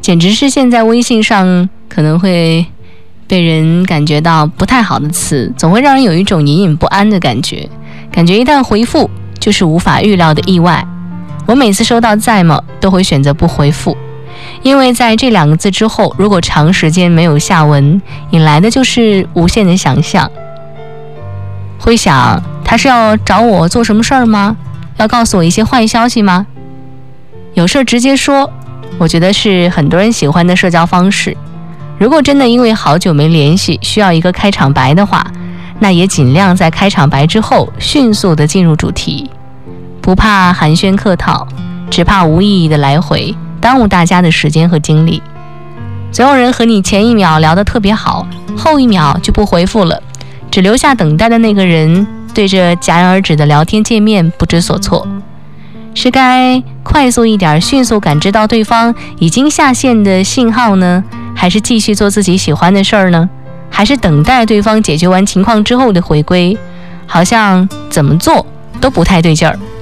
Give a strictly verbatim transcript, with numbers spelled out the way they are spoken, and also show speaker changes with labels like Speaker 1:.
Speaker 1: 简直是现在微信上可能会被人感觉到不太好的词，总会让人有一种隐隐不安的感觉，感觉一旦回复就是无法预料的意外。我每次收到在吗都会选择不回复，因为在这两个字之后，如果长时间没有下文，引来的就是无限的想象，会想他是要找我做什么事儿吗？要告诉我一些坏消息吗？有事直接说，我觉得是很多人喜欢的社交方式。如果真的因为好久没联系需要一个开场白的话，那也尽量在开场白之后迅速地进入主题，不怕寒暄客套，只怕无意义的来回耽误大家的时间和精力。总有人和你前一秒聊得特别好，后一秒就不回复了，只留下等待的那个人对着戛然而止的聊天界面不知所措。是该快速一点，迅速感知到对方已经下线的信号呢，还是继续做自己喜欢的事儿呢？还是等待对方解决完情况之后的回归？好像怎么做都不太对劲儿。